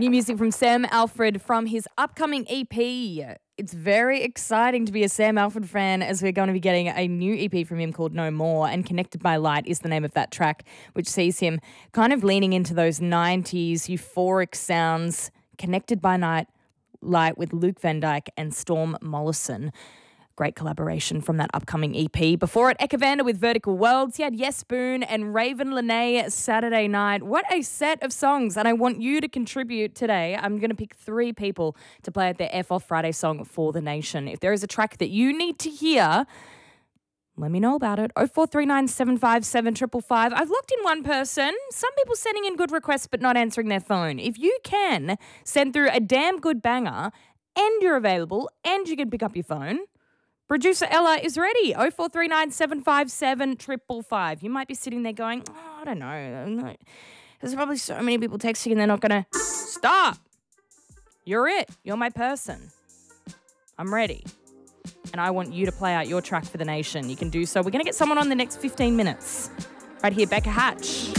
New music from Sam Alfred from his upcoming EP. It's very exciting to be a Sam Alfred fan as we're going to be getting a new EP from him called No More, and Connected by Light is the name of that track, which sees him kind of leaning into those 90s euphoric sounds. Connected by Light with Luke Van Dyke and Storm Mollison. Great collaboration from that upcoming EP. Before it, Ekavander with Vertical Worlds. He had Yes Boone and Raven Lene Saturday Night. What a set of songs. And I want you to contribute today. I'm going to pick 3 people to play at their F Off Friday song for the nation. If there is a track that you need to hear, let me know about it. 0439 757 555. I've locked in one person. Some people sending in good requests but not answering their phone. If you can send through a damn good banger and you're available and you can pick up your phone, Producer Ella is ready. 0439 757 555. You might be sitting there going, I don't know. There's probably so many people texting and they're not going to stop. You're it. You're my person. I'm ready. And I want you to play out your track for the nation. You can do so. We're going to get someone on the next 15 minutes. Right here, Becca Hatch.